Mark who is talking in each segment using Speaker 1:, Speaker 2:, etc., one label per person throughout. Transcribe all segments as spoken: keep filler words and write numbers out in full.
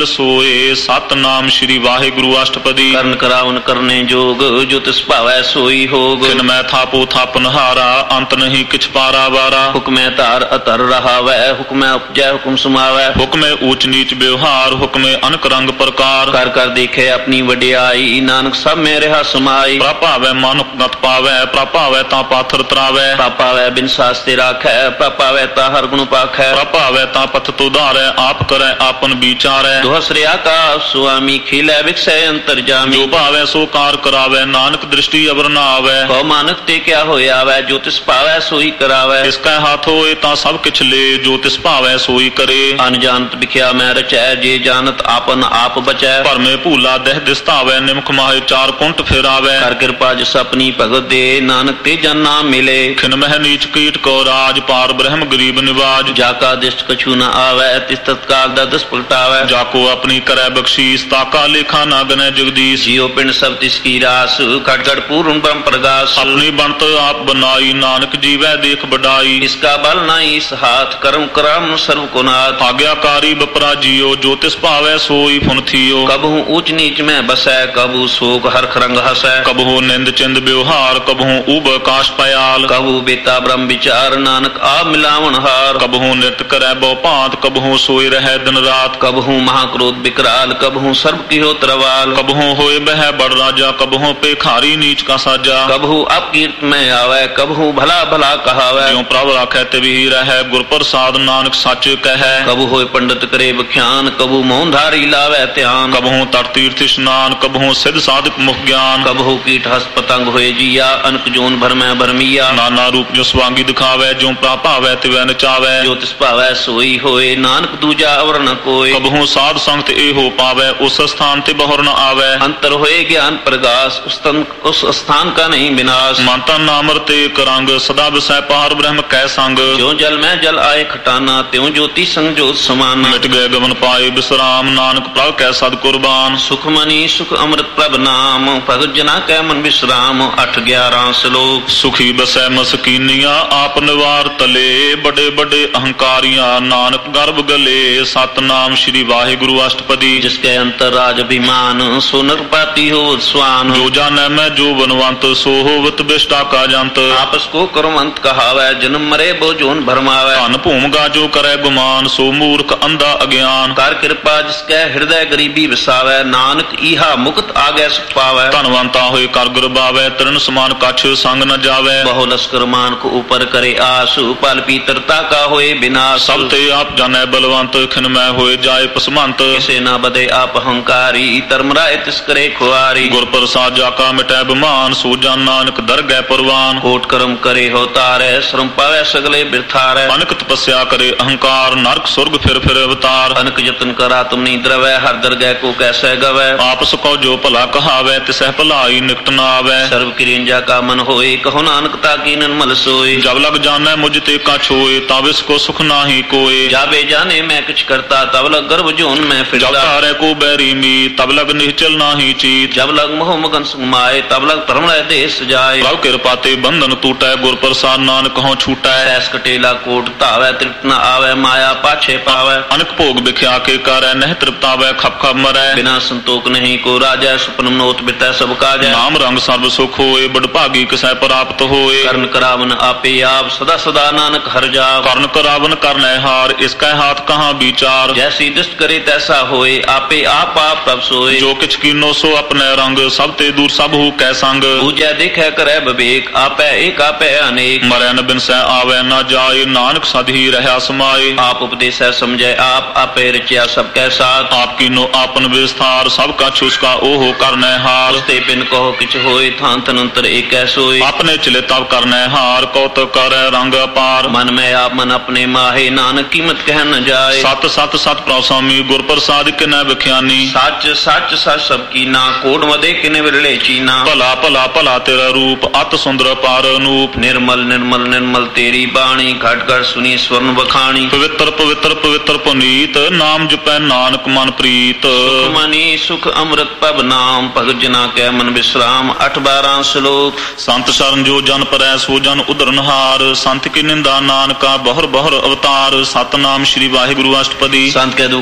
Speaker 1: सोए सतनाम श्री वाहिगुरु अष्टपदी।
Speaker 2: ਕਰਨ ਕਰਾਵਨ ਕਰਨੇ जोग जो तिस भावै सोई होग।
Speaker 1: खिन मैं थापो थापनहारा अंत नहीं किछ पारा वारा।
Speaker 2: हुक्मै धार अतर रहावै हुक्मै उपजै हुक्म समावै।
Speaker 1: हुक्मे ऊंच नीच व्यवहार हुक्मे अनक रंग प्रकार।
Speaker 2: कर कर देखे अपनी वडियाई नानक सब में रहा समाई।
Speaker 1: प्रभावै मन गत पावै प्रभावै ता पाथर तरावै।
Speaker 2: प्रभावै बिन सास्ते राखै प्रभावै ता हर गुण पाखै।
Speaker 1: प्रभावै ता पथ तो धारै आप करै आपन विचारै।
Speaker 2: दुहसरिया का स्वामी खिलै विकसै अंतरजामी।
Speaker 1: जो भावै सो कार करावै नानक दृष्टि अवर न आवै।
Speaker 2: कौ मानक ते क्या होया वै जो तिस पावै सोई करावै।
Speaker 1: इसका हाथ होए ता सब किछ ले जो तिस भावै सोई करे।
Speaker 2: अनजानत बिख्या मैं रचै जे जानत आपन आप बचै।
Speaker 1: भरमे भूला दह दिसतावै निमख माहे चार कुंट फिरावै।
Speaker 2: कर कृपा जिस अपनी भगत दे नानक ते जन नाम मिले।
Speaker 1: खिन मह नीच कीट को राज पार ब्रह्म गरीब निवाज।
Speaker 2: जाका दिष्ट कछु न आवै तिस तत्काल दा दस पलटावै।
Speaker 1: जाको अपनी करै बख्शीस ताका लेखा ना गनै जगदीश।
Speaker 2: जियो पिंड सब तिसकी रास खट खट पूर्ण ब्रह्म प्रगास।
Speaker 1: अपनी बनत आप बनाई नानक जीवै देख बड़ाई।
Speaker 2: इसका बल नाई इस हाथ कर्म करम सर्व को नाथ।
Speaker 1: आज्ञाकारी बपरा जियो जो तिस भावै सोई फुनथियो।
Speaker 2: कबहू ऊंच नीच में बसै कबू शोक हरख रंग हसै।
Speaker 1: कबहू निंद चिंद व्यवहार कबहू उब काश पयाल।
Speaker 2: कबहू बेता ब्रह्म विचार नानक आप मिलावन हार।
Speaker 1: कबहू नृत्य करै बहु भांत कबहू सोई रहै दिन रात।
Speaker 2: कबहू महाक्रोध विकराल कबहू सर्व की हो तरवाल।
Speaker 1: कबहू होए बह बड़ राजा कबहू पेखारी नीच का साजा।
Speaker 2: कबहू अपकीर्त में आवे कबहू भला भला कहावै।
Speaker 1: ज्यों प्रभ राखै तिवहि रहै गुर प्रसाद नानक सच कहै।
Speaker 2: कबहू होए पंडित करे बख्यान कबहू मौनधारी लावै ध्यान।
Speaker 1: कबहू तट तीर्थ स्नान कबहू सिद्ध साधक मुख ज्ञान।
Speaker 2: कबहू कीट हस पतंग होए जिया अनक जोन भर में भरमिया।
Speaker 1: नाना रूप जो स्वांगी दिखावै ज्यों प्राभावै तिवै नचावै।
Speaker 2: जो तिस भावै सोई होए नानक दूजा अवर न कोय।
Speaker 1: कबहू साध संगत ए हो पावै उस स्थान ते बहुर न आवै।
Speaker 2: अंतर होए ज्ञान प्रगास उस तन उस स्थान का नहीं विनाश।
Speaker 1: मानता नामर ते करंग सदा विषय पार ब्रह्म कै संग।
Speaker 2: जो जल में जल आए खटाना त्यों ज्योति संग ज्योत समाना।
Speaker 1: मिट गए गमन पाए विश्राम नानक प्रभ कै सद कुर्बान।
Speaker 2: सुख मनी सुख अमृत प्रभ नाम भगत जना कै मन विश्राम। अठ ग्यारह श्लोक।
Speaker 1: सुखी बसै मसकीनिया आप निवार तले। बड़े बड़े अहंकारियां नानक गर्भ गले। सतनाम श्री वाहिगुरु अष्टपदी।
Speaker 2: जिसके अंतर राज अभिमान सो नरपाती हो स्वान।
Speaker 1: जो जानै मैं जो बनवंत सो होवत बिष्टा का जंत।
Speaker 2: आपस को कर्मवंत कहावै जन्म मरे बो जोन भरमावै।
Speaker 1: धन भूमगा जो करे गुमान सो मूर्ख अंधा अज्ञान।
Speaker 2: कर कृपा जिसके हृदय गरीबी विसावै नानक इहा मुक्त आगे सुख पावै।
Speaker 1: धनवंता होए कर गुरबावै तरण समान कछ संग न जावै।
Speaker 2: बहु लश्कर मान को ऊपर करे आस पल पीतरता का होए विनाश।
Speaker 1: सब ते आप जानै बलवंत खिन मैं होए जाए पसमंत।
Speaker 2: किसे न बदे आप अहंकारी धर्मराय तिस करे खुआरी।
Speaker 1: गुर प्रसाद जाका मिटै बमान सो जान नानक दर गै परवान।
Speaker 2: कोट कर्म करे हो तारै श्रम पावै सगले बिरथारै।
Speaker 1: अनक तपस्या करे अहंकार नरक स्वर्ग फिर फिर अवतार।
Speaker 2: अनक जतन करा तुम नहीं द्रवै हर दर गै को कैसे गवै।
Speaker 1: आपस को जो भला कहावै तिसह भलाई निकट न आवै।
Speaker 2: सर्व किरिंजा का मन होए कहो नानक ताकी निर्मल सोए।
Speaker 1: जब लग जानै मुझ ते कछ होए तब इसको सुख नाही कोय।
Speaker 2: जाबे जाने मैं कुछ करता तब लग गर्भ जोन में फिर।
Speaker 1: जब तारे को बैरी मी तब लग निश्चल नाही चीत।
Speaker 2: जब लग मोह मगन सुमाए तब लग धर्म देश जाए।
Speaker 1: प्रभ कृपा ते बंधन टूटै गुर प्रसाद नानक कहूँ छूटै।
Speaker 2: ऐस कटेला कोट धावै तृप्त न आवै माया पाछे पावै।
Speaker 1: अनक भोग बिख्या के करै नह तृप्तावै खप खप मरै।
Speaker 2: बिना संतोख नहीं को राजा सुपन मनोत बितै सब काजै।
Speaker 1: नाम रंग सर्व सुख होए बड़ भागी किसै प्राप्त होए।
Speaker 2: कर्ण करावन आपे आप सदा सदा नानक हर जाव।
Speaker 1: कर्ण करावन करनै हार इसकै हाथ कहाँ विचार।
Speaker 2: जैसी दुष्ट करे तैसा होए आपे आप आप प्रभ सोए।
Speaker 1: जो किछ कीनो सो अपने रंग सब ते दूर सब हु कै संग।
Speaker 2: पूजै देखै करै विवेक आपै एक आपै अनेक।
Speaker 1: मरै न बिनसै आवै न जाए नानक सद ही रहा समाए।
Speaker 2: आप उपदेशै समझै आप आपै रचिया सब कै साथ।
Speaker 1: आप कीनो आपन विस्तार सब कछ उसका ओहो करनै हार।
Speaker 2: उस्ते बिन कहो किछ होए थान तनंतर एक सोए।
Speaker 1: अपने चिले तब करनै हार कौतुक करै रंग अपार।
Speaker 2: मन में आप मन अपने माहे नानक कीमत कह न जाए।
Speaker 1: सत सत सत प्रसामी गुर प्रसाद किनै बख्यानी।
Speaker 2: सच सच सच सब की ना कोड मदे किने विरले चीना।
Speaker 1: भला भला भला तेरा रूप अत सुंदर पार अनूप।
Speaker 2: निर्मल निर्मल निर्मल तेरी बाणी घट घट सुनी स्वर्ण बखानी।
Speaker 1: पवित्र पवित्र पवित्र पुनीत नाम जपै नानक मन प्रीत।
Speaker 2: सुख मनी सुख अमृत पब नाम भगत जना कै मन विश्राम। अठ बारह श्लोक।
Speaker 1: संत शरण जो जन परै सो जन उदरनहार। संत की निंदा नानका बहुर बहुर अवतार। सतनाम श्री वाहिगुरु अष्टपदी।
Speaker 2: संत के दुख नार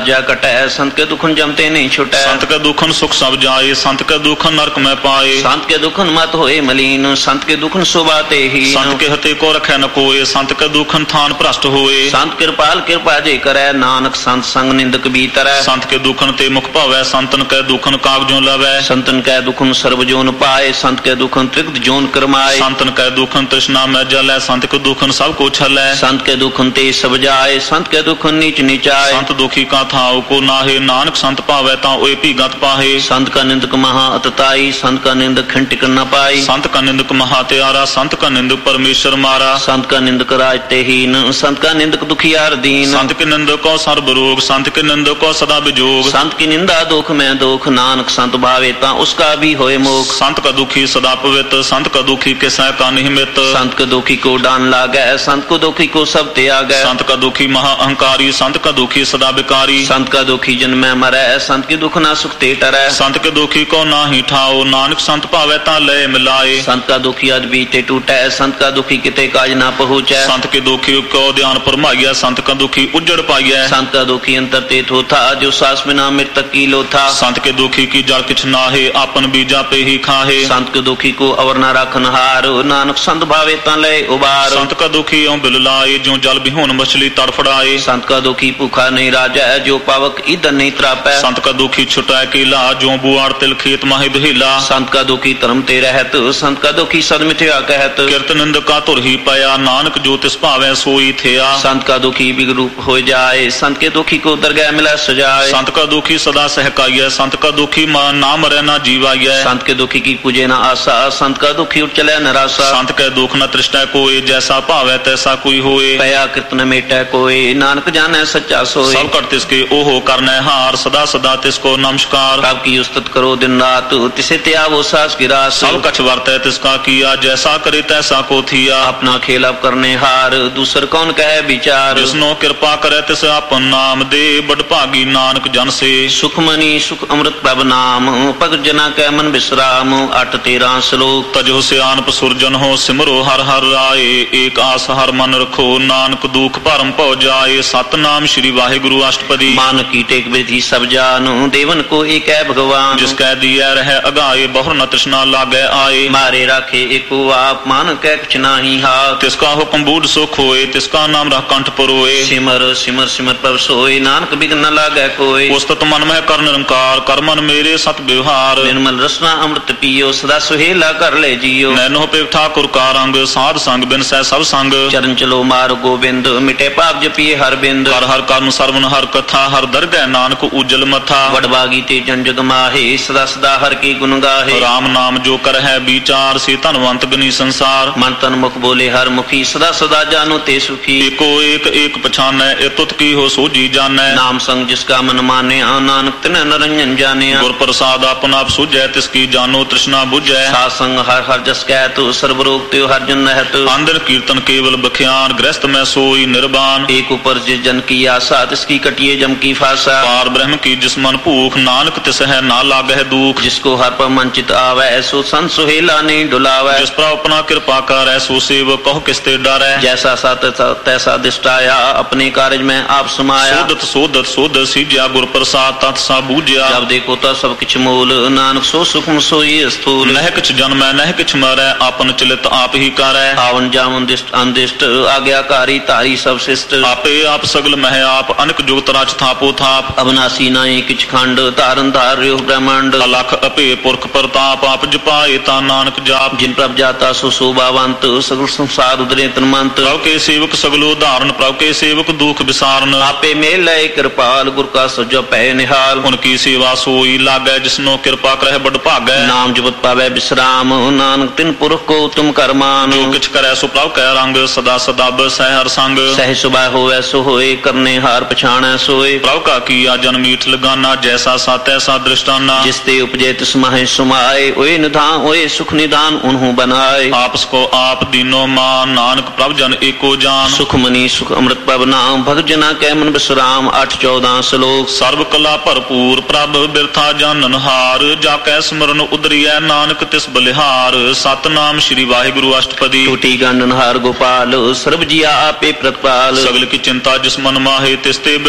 Speaker 2: ਕਾਰਜਾ ਕਟੈ ਸੰਤ ਕੇ ਦੁਖਨ ਜਮਤੇ ਨਹੀਂ ਛੁਟੈ
Speaker 1: ਸੰਤ ਕੇ ਦੁਖਨ ਸੁਖ ਸਭ ਜਾਏ ਸੰਤ ਕੇ ਦੁਖਨ ਨਰਕ ਮੈਂ ਪਾਏ
Speaker 2: ਸੰਤ ਕੇ ਦੁਖਨ ਮਤ ਹੋਏ ਮਲੀਨ ਸੰਤ ਕੇ ਦੁਖਨ ਸੁਭਾ ਤੇ ਹੀ
Speaker 1: ਸੰਤ ਕੇ ਹਤੇ ਕੋ ਰਖੈ ਨ ਕੋਏ ਸੰਤ ਕੇ ਦੁਖਨ ਥਾਨ ਭ੍ਰਸ਼ਟ ਹੋਏ
Speaker 2: ਸੰਤ ਕਿਰਪਾਲ ਕਿਰਪਾ ਜੇ ਕਰੈ ਨਾਨਕ ਸੰਤ ਸੰਗ ਨਿੰਦਕ ਬੀਤਰੈ
Speaker 1: ਸੰਤ ਕੇ ਦੁਖਨ ਤੇ ਮੁਖ ਭਾਵੈ ਸੰਤਨ ਕੈ ਦੁਖਨ ਕਾਗਜੋਂ ਲਵੈ
Speaker 2: ਸੰਤਨ ਕੈ ਦੁਖਨ ਸਰਬ ਜੋਨ ਪਾਏ ਸੰਤ ਕੈ ਦੁਖਨ ਤ੍ਰਿਕਤ ਜੋਨ ਕਰਮਾਏ
Speaker 1: ਸੰਤਨ ਕੈ ਦੁਖਨ ਤ੍ਰਿਸ਼ਨਾ ਮੈਂ ਜਲੈ ਸੰਤ ਕੇ ਦੁਖਨ ਸਭ ਕੋ ਛਲੈ
Speaker 2: ਸੰਤ ਕੇ ਦੁਖਨ ਤੇ ਸਭ ਜਾਏ ਸੰਤ ਕੇ ਦੁਖਨ ਨੀਚ ਨੀਚਾਏ
Speaker 1: ਸੰਤ ਦੁਖੀ ਕਾ ਥਾਉ ਕੋ ਨਾਹੇ ਨਾਨਕ ਸੰਤ ਭਾਵੈ ਤਾਂ ਓਏ ਭੀਗਤ ਪਾਹੇ
Speaker 2: ਸੰਤ ਕਾ ਨਿੰਦਕ ਮਹਾ ਅਤਤਾਈ ਸੰਤ ਕਾ ਨਿੰਦਕ ਖਿੰਟਿਕ ਨ ਪਾਈ
Speaker 1: ਸੰਤ ਕਾ ਨਿੰਦਕ ਮਹਾ ਤਿਆਰਾ ਸੰਤ ਕਾ ਨਿੰਦਕ ਪਰਮੇਸ਼ਰ ਮਾਰਾ
Speaker 2: ਸੰਤ ਕਾ ਨਿੰਦਕ ਰਾਜ ਤੇ ਹੀਨ ਸੰਤ ਕਾ ਨਿੰਦਕ ਦੁਖੀਆਰ ਦੀਨ
Speaker 1: ਸੰਤ ਕੇ ਨਿੰਦਕ ਕੋ ਸਰਬ ਰੋਗ ਸੰਤ ਕੇ ਨਿੰਦਕ ਕੋ ਸਦਾ ਵਿਜੋਗ
Speaker 2: ਸੰਤ ਕੀ ਨਿੰਦਾ ਦੁਖ ਮੈਂ ਦੁਖ ਨਾਨਕ ਸੰਤ ਭਾਵੇ ਤਾਂ ਉਸਕਾ ਵੀ ਹੋਏ ਮੋਖ
Speaker 1: ਸੰਤ ਕਾ ਦੁਖੀ ਸਦਾ ਪਵਿੱਤ ਸੰਤ ਕਾ ਦੁਖੀ ਕਿਸੈ ਕਾ ਨਿਹਮਿਤ
Speaker 2: ਸੰਤ ਕਾ ਦੁਖੀ ਕੋ ਡਾਨ ਲਾਗੈ ਸੰਤ ਕੋ ਦੁਖੀ ਕੋ ਸਭ ਤਿਆਗੈ
Speaker 1: ਸੰਤ ਕਾ ਦੁਖੀ ਮਹਾ ਅਹੰਕਾਰੀ ਸੰਤ ਕਾ ਦੁਖੀ ਸਦਾ ਵਿਕਾਰੀ
Speaker 2: ਸੰਤ ਕਾ ਦੁਖੀ ਜਨਮੈ ਮਰੈ ਸੰਤ ਕੀ ਦੁਖ ਨਾ ਸੁਖ ਤੇ ਟਰੈ
Speaker 1: ਸੰਤ ਕੇ ਦੁਖੀ ਕੋ ਨਾਹੀ ਠਾਓ ਨਾਨਕ ਸੰਤ ਭਾਵੈ ਤਾਂ ਲੈ ਮਿਲਾਏ
Speaker 2: ਸੰਤ ਕਾ ਦੁਖੀ ਅਜ ਬੀਤੇ ਟੂਟੈ ਸੰਤ ਕਾ ਦੁਖੀ ਕਿਤੇ ਕਾਜ ਨਾ ਪਹੁੰਚੈ
Speaker 1: ਸੰਤ ਕੇ ਦੁਖੀ ਕੋ ਧਿਆਨ ਪਰਮਾਈਐ ਸੰਤ ਕਾ ਦੁਖੀ ਉਜੜ ਪਾਈਐ
Speaker 2: ਸੰਤ ਕਾ ਦੁਖੀ ਅੰਤਰ ਤੇ ਥੋਥਾ ਜੋ ਸਾਸ ਬਿਨਾ ਮਿਰਤਕ ਕੀ ਲੋਥਾ
Speaker 1: ਸੰਤ ਕੇ ਦੁਖੀ ਕੀ ਜਲ ਕਿਛ ਨਾਹੇ ਆਪਨ ਬੀਜਾ ਪੇ ਹੀ ਖਾਹੇ
Speaker 2: ਸੰਤ ਕੇ ਦੁਖੀ ਕੋ ਅਵਰ ਨਾ ਰੱਖਨ ਹਾਰ ਨਾਨਕ ਸੰਤ ਭਾਵੇ ਤਾਂ ਲੈ ਉਬਾਰ
Speaker 1: ਸੰਤ ਕਾ ਦੁਖੀ ਓਂ ਬਿਲ ਲਾਏ ਜੋ ਜਲ ਬਿਹੋਨ ਮਛਲੀ ਤੜਫੜਾਏ
Speaker 2: ਸੰਤ ਕਾ ਦੁਖੀ ਭੁਖਾ ਨਹੀਂ ਰਾਜੈ ਜੋ ਪਾਵਕ ਈਦਨ ਨਹੀਂ ਤਰਾਪੈ
Speaker 1: ਸੰਤ ਕਾ ਦੁਖੀ ਛੁਟੈ ਕੀਲਾ ਜੋ ਬੁਆੜ ਤਿਲ ਖੇਤ ਮਾਹੇ ਦੁਹੀਲਾ
Speaker 2: ਸੰਤ ਕਾ ਦੁਖੀ ਧਰਮ ਤੇ ਰਹਿਤ ਸੰਤ ਕਾ ਦੁਖੀ ਸਦ ਮਿਥਿਆ ਕਹਿਤ
Speaker 1: ਕਿਰਤ ਨਿੰਦਕਾ ਧੁਰ ਹੀ ਪਿਆ ਨਾਨਕ ਜੋ ਤਿਸ ਭਾਵੈ ਸੋਈ ਥਿਆ
Speaker 2: ਸੰਤ ਕਾ ਦੁਖੀ ਬਿਗ ਰੂਪ ਹੋ ਜਾਏ ਸੰਤ ਕੇ ਦੁਖੀ ਕੋ ਦਰਗਹਿ ਮਿਲੈ ਸਜਾਏ
Speaker 1: ਸੰਤ ਕਾ ਦੁਖੀ ਸਦਾ ਸਹਿਕਾਈਐ ਸੰਤ ਕਾ ਦੁਖੀ ਮਾ ਨਾ ਮਰੈ ਨਾ ਜੀਵਾਈਐ
Speaker 2: ਸੰਤ ਕੇ ਦੁਖੀ ਕੀ ਪੂਜੇ ਨਾ ਆਸਾ ਸੰਤ ਕਾ ਦੁਖੀ ਉਚਲੈ ਨਰਾਸਾ
Speaker 1: ਸੰਤ ਕੈ ਦੁਖ ਨ ਤ੍ਰਿਸ਼ਟੈ ਕੋਏ ਜੈਸਾ ਭਾਵੈ ਤੈਸਾ ਕੋਈ ਹੋਏ
Speaker 2: ਪਿਆ ਕਿਰਤਨ ਮੇਟੈ ਕੋਏ ਨਾਨਕ ਜਾਣੈ ਸੱਚਾ ਸੋਏ
Speaker 1: ਸਭ ਘਟ ਤਿਸ ਕੇ ਉਹ ਕਰਨੈ ਹਾਰ ਸਦਾ ਸਦਾ ਤਿਸ ਕੋ ਨਮਸਕਾਰ
Speaker 2: ਪ੍ਰਭ ਕੀ ਉਸਤਤ ਕਰੋ ਦਿਨ ਰਾਤ ਤਿਸੇ ਤਿਆਵੋ ਸਾਸ ਕੀ ਰਾਸ
Speaker 1: ਸਭ ਕਛ ਵਰਤੈ ਤਿਸ ਕਾ ਕੀਆ ਜੈਸਾ ਕਰੇ ਤੈਸਾ ਕੋ ਥੀਆ
Speaker 2: ਆਪਣਾ ਖੇਲ ਅਬ ਕਰਨੇ ਹਾਰ ਦੂਸਰ ਕੌਣ ਕਹੈ ਵਿਚਾਰ
Speaker 1: ਜਿਸਨੋ ਕਿਰਪਾ ਕਰੈ ਤਿਸ ਆਪਨ ਨਾਮ ਦੇ ਬੜ ਭਾਗੀ ਨਾਨਕ ਜਨ ਸੇ
Speaker 2: ਸੁਖਮਨੀ ਸੁਖ ਅੰਮ੍ਰਿਤ ਪ੍ਰਭ ਨਾਮ ਭਗਤ ਜਨਾ ਕੈ ਮਨ ਬਿਸਰਾਮ ਅਠ ਤੇਰਾਂ ਸ਼ਲੋਕ
Speaker 1: ਤਜੋ ਸਿਆਨਪ ਸੁਰਜਨ ਹੋ ਸਿਮਰੋ ਹਰ ਹਰ ਰਾਏ ਏਕ ਆਸ ਹਰ ਮਨ ਰਖੋ ਨਾਨਕ ਦੁਖ ਭਰਮ ਭਉ ਜਾਏ ਸਤਨਾਮ ਸ੍ਰੀ ਵਾਹਿਗੁਰੂ ਅਸ਼ਟਪਦੀ
Speaker 2: मान की टेक विधि सब जानु देवन को एक है भगवान
Speaker 1: जिस कह दिया रह अगाए बहुर न तृष्णा लागे आए
Speaker 2: मारे राखे एको आप मान कै कुछ नाही हाथ
Speaker 1: तिसका हुक्म बूढ़ सुख होए तिसका नाम रह कंठ पुरोए
Speaker 2: सिमर सिमर सिमर प्रभ सोए नानक बिघ्न न लागे कोई
Speaker 1: उस्तत मन में कर निरंकार कर मन मेरे सत व्यवहार
Speaker 2: निर्मल रसना अमृत पियो सदा सुहेला कर ले जियो
Speaker 1: नैनो पे ठाकुर का रंग साध संग बिन सै सब संग
Speaker 2: चरण चलो मार गोविंद मिटे पाप जपिए हर बिंद
Speaker 1: हर हर कर्म सरवन हर कथा हर दरगह नानक उजल मथा
Speaker 2: वडभागी ते जन जग माहे सदा सदा हर की गुण गाहे
Speaker 1: राम नाम जो कर है विचार से धनवंत गनी संसार
Speaker 2: मन तन मुख बोले हर मुखी सदा सदा जानो ते सुखी
Speaker 1: एको एक एक पछानै ए तुत की हो सो जी जानै
Speaker 2: नाम संग जिसका मन माने नानक तिन निरंजन जाने
Speaker 1: गुर प्रसाद अपन आप सुझै तिसकी जानो तृष्णा बुझै
Speaker 2: साध संग हर हर जस कहत सर्व रोग त्यो हर जन रहत
Speaker 1: अंदर कीर्तन केवल बख्यान गृहस्थ में सोई निर्वाण
Speaker 2: एक ऊपर जिस जन की आशा तिसकी कटिए जम की फासा
Speaker 1: पार ब्रह्म की जिस मन भूख नानक तिस है ना लागे दुख
Speaker 2: जिसको हर पर मन चित आवे ऐसो संत सुहेला नहीं डुलावे
Speaker 1: जिस पर अपना कृपा कर ऐसो सेवक कहो किसते डरै
Speaker 2: जैसा सा तैसा दिष्टाया अपने कार्य में आप समाया
Speaker 1: सोदत सोदत सोदत सीज्या गुर प्रसाद तत् सा बूझया
Speaker 2: जब देखो तो सब किछ मूल नानक सो सुखम सोई स्थूल
Speaker 1: नह किछ जन्मै नह किछ मरै आपन चलित आप ही करै
Speaker 2: आवन जावन दिष्ट अंदिष्ट आज्ञाकारी तारी सब शिष्ट
Speaker 1: आपे आप सगल मह आप अनक जुगत राज थापो थाप
Speaker 2: अविनाशी नाई किछ खंड तारन धार्यो ब्रह्मांड
Speaker 1: अलख अपे पुरख प्रताप आप जपाए ता नानक जाप
Speaker 2: जिन प्रभ जाता सो शोभावंत सगल संसार उदरे तन्मंत
Speaker 1: प्रभ के सेवक सगलो धारण प्रभ के सेवक दुख विसारन
Speaker 2: आपे मेल लय कृपाल गुर का सजो पै निहाल
Speaker 1: उनकी सेवा सोई लागै जिसनो कृपा करह बड़ भागै
Speaker 2: नाम जपत पावै विश्राम नानक तिन पुरख को तुम करमान
Speaker 1: जो किछ करै सो प्रभ कै रंग सदा सदा बसै हर संग
Speaker 2: सह सुबह होवै सो होए करने हार पछाणै सोए
Speaker 1: प्रभ का किया जन मीठ लगाना जैसा सा तैसा दृष्टाना
Speaker 2: जिसते उपजे तिस माहे सुमाए ओए निधान ओए सुख निदान उन्हों बनाए
Speaker 1: आपस को आप दीनो मान नानक प्रभ जन एको जान
Speaker 2: सुख मनी सुख अमृत प्रभ नाम भगत जना कै मन विश्राम आठ चौदह श्लोक
Speaker 1: सर्व कला भरपूर प्रभ बिरथा जानन हार जाकै स्मरण उदरियै नानक तिस बलिहार सतनाम श्री वाहिगुरु अष्टपदी
Speaker 2: टूटी गंडन हार गोपाल सर्व जिया आपे प्रतिपाल
Speaker 1: सगल की चिंता जिस मन माहे तिसते बिरथा को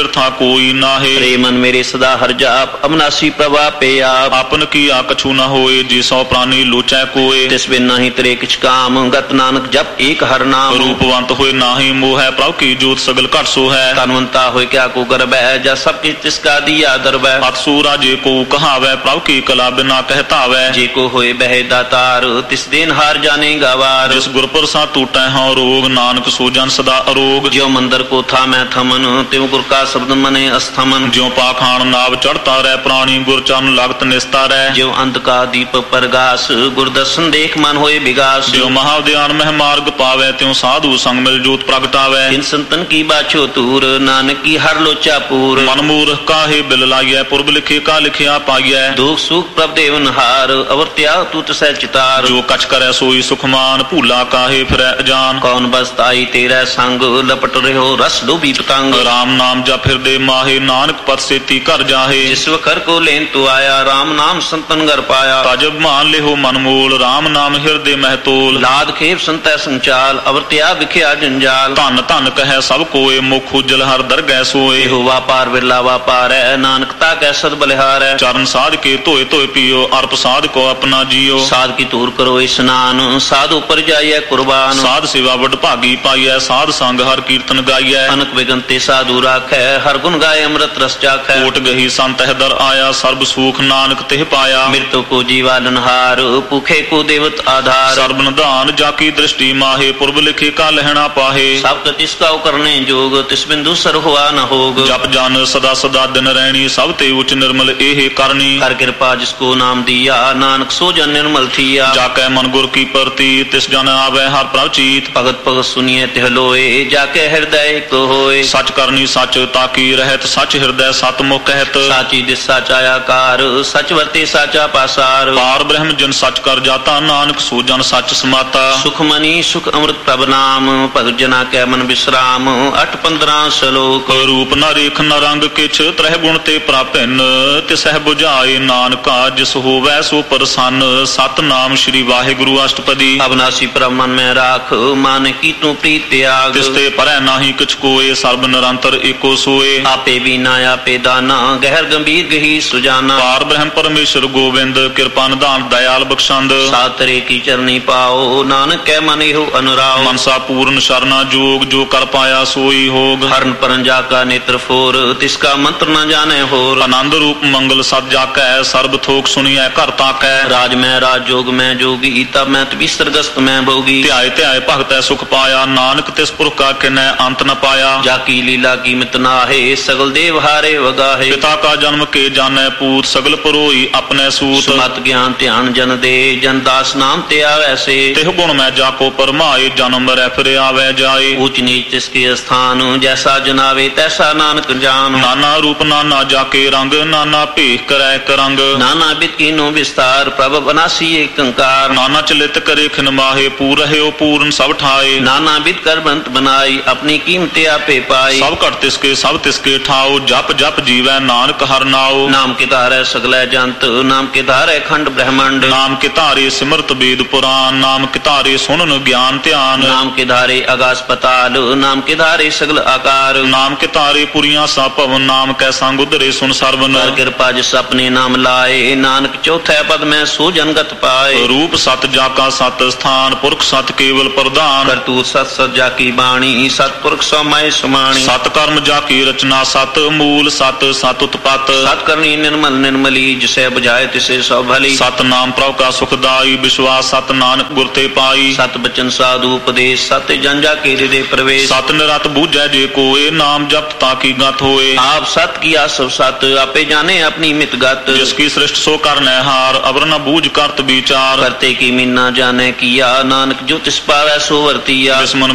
Speaker 1: कोई नाहे।
Speaker 2: रे मन मेरे सदा हर जाप अविनाशी प्रभा पे आप।
Speaker 1: आपन किया कछु न होए जी सौ प्राणी लोचै कोय।
Speaker 2: तिस बिन नहीं तेरे किछ काम गत नानक जप एक हर नाम।
Speaker 1: रूपवंत होए नाही मोह है प्रभु की जोत सगल घट सो है।
Speaker 2: तनवंता होए क्या को गर्भ है जा सब किछ तिसका दिया दरब है।
Speaker 1: अतसूरा जे को कहावै प्रभु की कला बिना कहतावै।
Speaker 2: जे को होए बहे दातार तिस दिन हार जाने गवार।
Speaker 1: जिस गुर प्रसाद टूटै हौ रोग नानक सो जन सदा अरोग।
Speaker 2: ज्यो मंदिर को था मैं थमन त्यों गुर का शब्द मने अस्थमन।
Speaker 1: ज्यो पाखान नाव चढ़ता रह प्राणी गुर चरण लागत निस्ता रह।
Speaker 2: ज्यो अंत का दीप परगास गुर दर्शन देख मन होए विगास।
Speaker 1: ज्यो महाध्यान मह मार्ग पावै त्यों साधु संग मिल जोत प्रगटावै।
Speaker 2: इन संतन की बाछो तूर नानक की हर लोचा पूर।
Speaker 1: मन मूर्ख काहे बिल लाइयै पुरब लिखे का लिखिया पाइयै।
Speaker 2: दुख सुख प्रभ देवन हार अवर त्याग तू तसै चितार।
Speaker 1: जो कछ करे सोई सुखमान भूला काहे फिरै अजान।
Speaker 2: कौन बसताई तेरा संग लपट रहो रस लोभी पतंग।
Speaker 1: राम नाम जप हृदय माहे नानक पद सेती कर जाहे।
Speaker 2: जिस वखर को लेन तू आया राम नाम संतन घर पाया।
Speaker 1: तजब मान लेहो मन मूल राम नाम हृदय महतोल।
Speaker 2: लाद खेप संतै संचाल अवर त्याग विख्या जंजाल।
Speaker 1: धन धन कहे सब कोय मुख उज्जल हर दरगह सोए।
Speaker 2: हो वापार बिरला वापार है नानकता कै सद बलिहार है।
Speaker 1: चरण साध के धोए धोए पियो अर्प साध को अपना जियो।
Speaker 2: साध की तूर करो स्नान साध ऊपर जाइए कुर्बान।
Speaker 1: साध सेवा वड भागी पाइयै साध संग हर कीर्तन गाइयै।
Speaker 2: अनक विगंते साधु राखै हर गुण गाय अमृत रस चाखै।
Speaker 1: कोट गही संत दर आया सर्ब सुख नानक तिह पाया।
Speaker 2: मृत्यु को जीवालनहार भूखे को देवत आधार।
Speaker 1: सर्ब निधान जाकी दृष्टि माहे पुरब लिखे का लहना पाहे।
Speaker 2: सब तिसका करने जोग तिस बिंदु सर हुआ न होग।
Speaker 1: जप जन सदा सदा दिन रहनी सब ते उच्च निर्मल एहे करनी।
Speaker 2: हर कृपा जिसको नाम दिया नानक सो जन निर्मल थिया।
Speaker 1: जाकै मन गुर की प्रति तिस जन आवे हर प्रभ चीत।
Speaker 2: भगत भगत सुनिए तिह लोए जाके हृदय को होए।
Speaker 1: सच करनी सच ताकी रहत सच हृदय सत मुख कहत।
Speaker 2: साची दिस साचा आकार सच वर्ते साचा पासार।
Speaker 1: पार ब्रह्म जिन सच कर जाता नानक सो जन सच समाता।
Speaker 2: सुख मनी सुख अमृत प्रभ नाम भगत जना कै मन विश्राम। अठ पंद्रह श्लोक।
Speaker 1: रूप न रेख न रंग किछ त्रह गुण ते प्रापिन। तिसह बुझाए नानका जिस होवै सो प्रसन्न। सत नाम श्री वाहिगुरु अष्टपदी।
Speaker 2: अविनाशी प्रभ मन में राख मान की तू प्रीत त्याग।
Speaker 1: तिसते परै नाहि किछ कोय सर्ब निरंतर एको सोए।
Speaker 2: आपे बीना आपे दाना गहर गंभीर गही सुजाना।
Speaker 1: पार ब्रह्म परमेश्वर गोविंद कृपा निधान दयाल बख्शंद।
Speaker 2: सातरे की चरनी पाओ नानक कै मन हो अनुराग।
Speaker 1: मनसा पूर्ण शरणा जोग जो कर पाया सोई होग।
Speaker 2: हरण परन जाका नेत्र फोर तिसका मंत्र न जाने होर।
Speaker 1: आनंद रूप मंगल सद जाकै सर्ब थोक सुनिए कर ताकै।
Speaker 2: राज में राज जोग में जोगी तब मैं तबिस्तर गस्त में भोगी।
Speaker 1: ध्याय ध्याय भगत सुख पाया नानक तिस पुरख का किन्नै अंत न पाया।
Speaker 2: जाकी लीला की मित नाहे सगल देव हारे वगाहे।
Speaker 1: पिता का जन्म के जाने पूत सगल पुरोई अपने सूत।
Speaker 2: मत ज्ञान ध्यान जन दे जन दास नाम ते आवे से।
Speaker 1: तिह गुण में जाको परमाए जन्म रै फिर आवे जाए।
Speaker 2: ऊंच नीच तिसके स्थान जैसा जनावे तैसा नानक जान।
Speaker 1: नाना रूप नाना जाके रंग नाना भेख करै करंग।
Speaker 2: नाना बित कीनो विस्तार प्रभ बनासी एक कंकार।
Speaker 1: नाना चलित करे खिन माहे पूर है पूर्ण सब ठाए।
Speaker 2: नाना बित कर बंत बनाई अपनी कीमते आपे पाई।
Speaker 1: सब कर तिसके सब तिसके ठाओ जप जप जीवै नानक हर नाओ।
Speaker 2: नाम के धारे सगलै जंत नाम के धारे खंड ब्रह्मांड।
Speaker 1: नाम के धारे सिमरत वेद पुराण नाम के धारे सुनन ज्ञान ध्यान।
Speaker 2: नाम के धारे आकाश पताल नाम के धारे सगल आकार।
Speaker 1: नाम के धारे पुरिया सा पवन नाम कै संग उदरे सुन सर्वन।
Speaker 2: कर कृपा जिस अपने नाम लाए नानक चौथे पद में सो जनगत पाए।
Speaker 1: रूप सत जाका सत स्थान पुरख सत केवल प्रधान।
Speaker 2: करतूत सत सत जाकी बाणी सतपुरख समय सुमाणी।
Speaker 1: सत कर्म जाकी रचना सत मूल सत सत उत्पत।
Speaker 2: सत करनी निर्मल निर्मली जिसे बुझाए तिसे सौ भली।
Speaker 1: सत नाम प्रभु का सुखदाई विश्वास सत नानक गुर ते पाई।
Speaker 2: सत बचन साधु उपदेश सत जन जाके हृदय प्रवेश।
Speaker 1: सत निरत बूझै जे कोय नाम जप ताकी गत होए।
Speaker 2: आप सत किया सब सत आपे जाने अपनी मित गत।
Speaker 1: जिसकी सृष्ट सो करने हार अवर न बूझ करत विचार।
Speaker 2: करते की मीना जाने किया नानक जो तिस पावै सो वर्तिया।
Speaker 1: जिस मन